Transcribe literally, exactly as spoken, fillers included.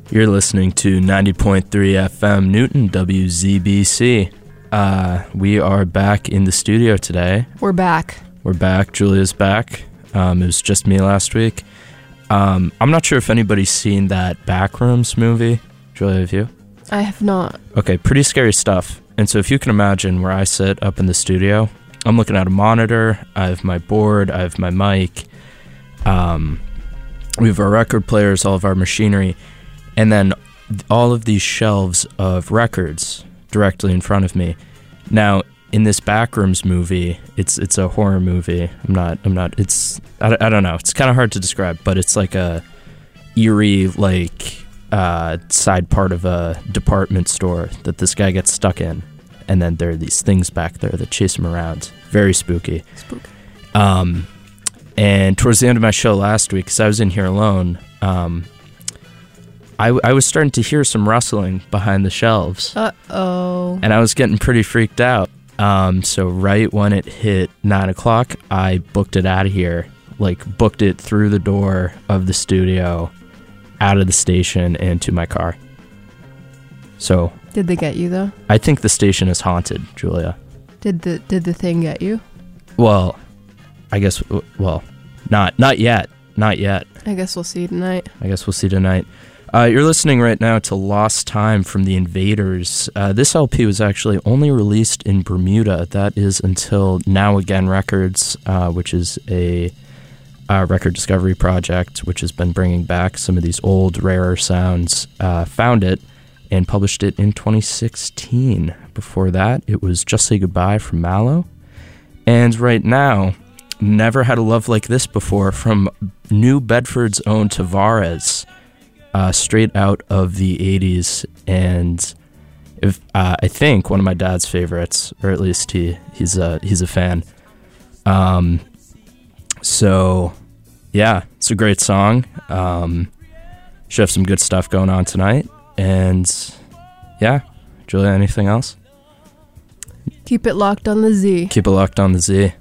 You're listening to ninety point three F M Newton, W Z B C. Uh, we are back in the studio today. We're back. We're back. Julia's back. Um, it was just me last week. Um, I'm not sure if anybody's seen that Backrooms movie. Julia, have you? I have not. Okay, pretty scary stuff. And so if you can imagine where I sit up in the studio, I'm looking at a monitor. I have my board. I have my mic. Um, we have our record players, all of our machinery. And then all of these shelves of records directly in front of me. Now, in this Backrooms movie, it's it's a horror movie. I'm not, I'm not, it's, I, I don't know. It's kind of hard to describe, but it's like a eerie, like, uh, side part of a department store that this guy gets stuck in. And then there are these things back there that chase him around. Very spooky. Spooky. Um, and towards the end of my show last week, because I was in here alone, um, I, I was starting to hear some rustling behind the shelves. Uh-oh. And I was getting pretty freaked out. Um, so right when it hit nine o'clock, I booked it out of here. Like, booked it through the door of the studio, out of the station, and to my car. So... Did they get you, though? I think the station is haunted, Julia. Did the did the thing get you? Well, I guess... Well, not not yet. Not yet. I guess we'll see tonight. I guess we'll see tonight. Uh, you're listening right now to Lost Time from the Invaders. Uh, this L P was actually only released in Bermuda. That is until Now Again Records, uh, which is a uh, record discovery project which has been bringing back some of these old, rarer sounds, uh, found it and published it in twenty sixteen. Before that, it was Just Say Goodbye from Mallow. And right now, Never Had a Love Like This Before from New Bedford's own Tavares. Uh, straight out of the eighties, and if uh, I think one of my dad's favorites, or at least he he's a he's a fan. Um, so yeah, it's a great song. Um, should have some good stuff going on tonight, and yeah, Julia, anything else? Keep it locked on the Z. Keep it locked on the Z.